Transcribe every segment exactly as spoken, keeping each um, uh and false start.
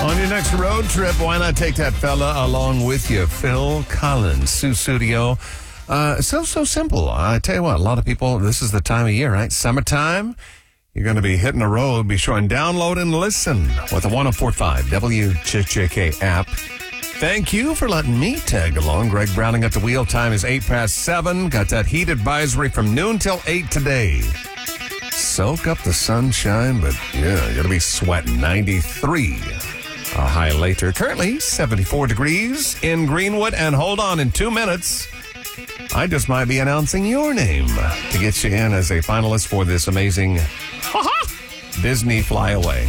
On your next road trip, why not take that fella along with you? Phil Collins, Sussudio. Uh, so, so simple. I tell you what, a lot of people, this is the time of year, right? Summertime. You're going to be hitting the road. Be sure and download and listen with the one oh four point five W J J K app. Thank you for letting me tag along. Greg Browning at the wheel. Time is eight past seven. Got that heat advisory from noon till eight today. Soak up the sunshine, but yeah, you're going to be sweating. ninety-three. A high later. Currently seventy-four degrees in Greenwood. And hold on, in two minutes, I just might be announcing your name to get you in as a finalist for this amazing Disney Flyaway.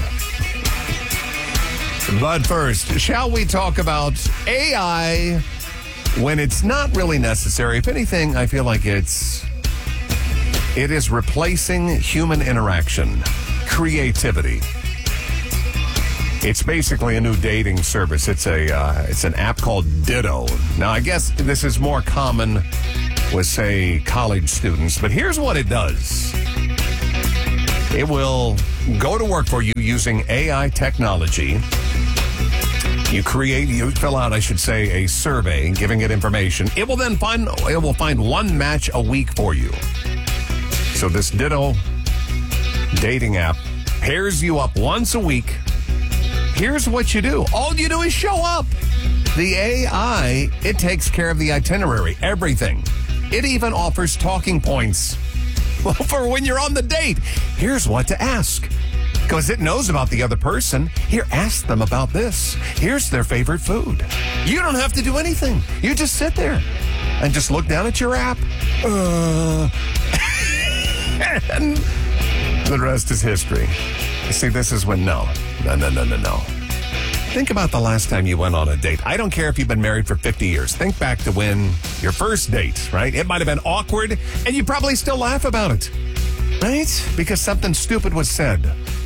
But first, shall we talk about A I when it's not really necessary? If anything, I feel like it's it is replacing human interaction, creativity. It's basically a new dating service. It's a uh, it's an app called Ditto. Now, I guess this is more common with, say, college students, but here's what it does. It will go to work for you using A I technology. You create, you fill out, I should say, a survey, giving it information. It will then find, it will find one match a week for you. So this Ditto dating app pairs you up once a week. Here's what you do. All you do is show up. The A I, it takes care of the itinerary, everything. It even offers talking points for when you're on the date. Here's what to ask. Because it knows about the other person. Here, ask them about this. Here's their favorite food. You don't have to do anything. You just sit there and just look down at your app. Uh, and the rest is history. You see, this is when no. No, no, no, no, no. Think about the last time you went on a date. I don't care if you've been married for fifty years. Think back to when your first date, right? It might have been awkward, and you probably still laugh about it, right? Because something stupid was said.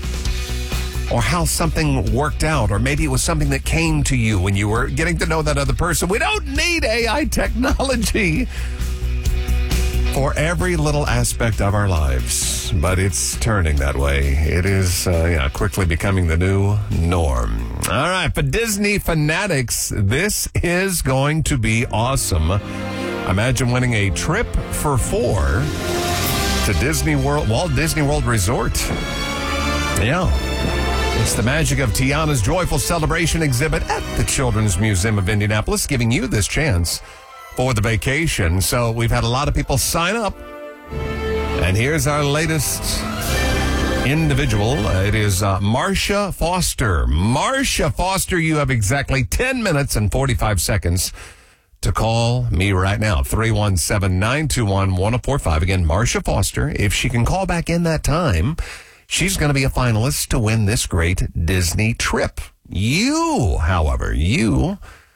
Or how something worked out. Or maybe it was something that came to you when you were getting to know that other person. We don't need A I technology for every little aspect of our lives, but it's turning that way. It is uh, yeah, quickly becoming the new norm. All right, for Disney fanatics, this is going to be awesome. Imagine winning a trip for four to Disney World, Walt Disney World Resort. Yeah. It's the magic of Tiana's Joyful Celebration exhibit at the Children's Museum of Indianapolis, giving you this chance for the vacation. So we've had a lot of people sign up. And here's our latest individual. It is uh, Marcia Foster. Marcia Foster, you have exactly ten minutes and forty-five seconds to call me right now. three one seven, nine two one, one oh four five. Again, Marcia Foster. If she can call back in that time, she's going to be a finalist to win this great Disney trip. You, however, you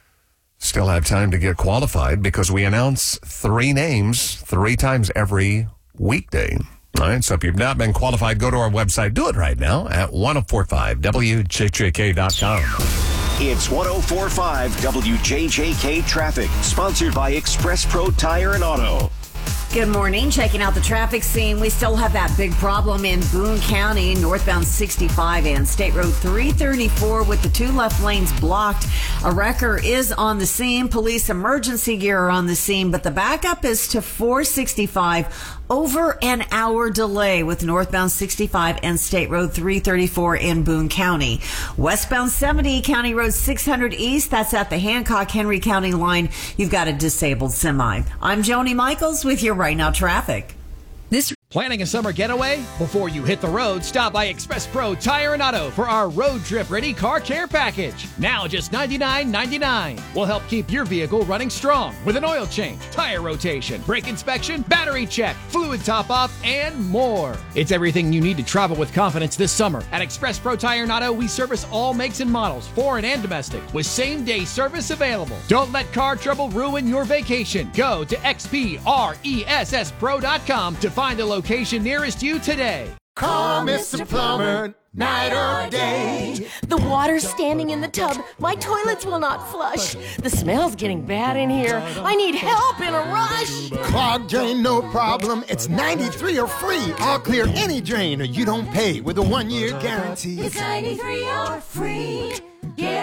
still have time to get qualified because we announce three names three times every weekday. All right, so if you've not been qualified, go to our website. Do it right now at ten forty-five W J J K dot com. It's ten forty-five W J J K Traffic, sponsored by Express Pro Tire and Auto. Good morning. Checking out the traffic scene. We still have that big problem in Boone County, northbound sixty-five and State Road three thirty-four with the two left lanes blocked. A wrecker is on the scene. Police emergency gear are on the scene, but the backup is to four sixty-five. Over an hour delay with northbound sixty-five and State Road three thirty-four in Boone County. Westbound seventy, County Road six hundred East, that's at the Hancock-Henry County line. You've got a disabled semi. I'm Joni Michaels with your Right Now Traffic. This Planning a summer getaway? Before you hit the road, stop by Express Pro Tire and Auto for our road trip ready car care package. Now just ninety-nine ninety-nine. We'll help keep your vehicle running strong with an oil change, tire rotation, brake inspection, battery check, fluid top off, and more. It's everything you need to travel with confidence this summer. At Express Pro Tire and Auto, we service all makes and models, foreign and domestic, with same day service available. Don't let car trouble ruin your vacation. Go to X P R E S S Pro dot com to find a location nearest you today. Call Mister Plumber, night or day. The water's standing in the tub. My toilets will not flush. The smell's getting bad in here. I need help in a rush. Clogged drain, no problem. It's ninety-three or free. I'll clear any drain or you don't pay with a one-year guarantee. It's ninety-three or free. Yeah.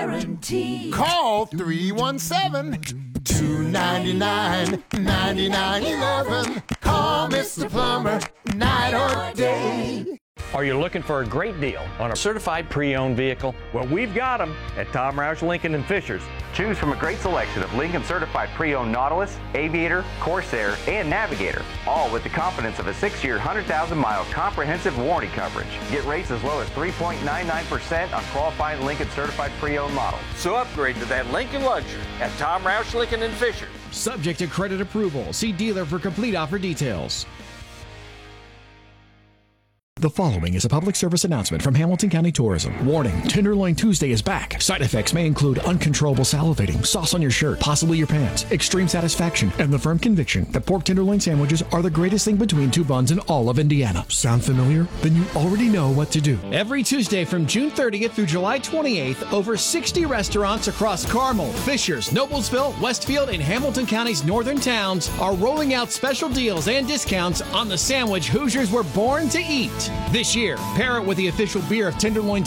T. Call three one seven, two nine nine, nine nine one one. Call Mister Plumber, night or day. Are you looking for a great deal on a certified pre-owned vehicle? Well, we've got them at Tom Roush Lincoln and Fishers. Choose from a great selection of Lincoln certified pre-owned Nautilus, Aviator, Corsair, and Navigator, all with the confidence of a six-year, one hundred thousand mile comprehensive warranty coverage. Get rates as low as three point nine nine percent on qualifying Lincoln certified pre-owned models. So upgrade to that Lincoln luxury at Tom Roush Lincoln and Fishers. Subject to credit approval. See dealer for complete offer details. The following is a public service announcement from Hamilton County Tourism. Warning, Tenderloin Tuesday is back. Side effects may include uncontrollable salivating, sauce on your shirt, possibly your pants, extreme satisfaction, and the firm conviction that pork tenderloin sandwiches are the greatest thing between two buns in all of Indiana. Sound familiar? Then you already know what to do. Every Tuesday from June thirtieth through July twenty-eighth, over sixty restaurants across Carmel, Fishers, Noblesville, Westfield, and Hamilton County's northern towns are rolling out special deals and discounts on the sandwich Hoosiers were born to eat. This year, pair it with the official beer of Tenderloin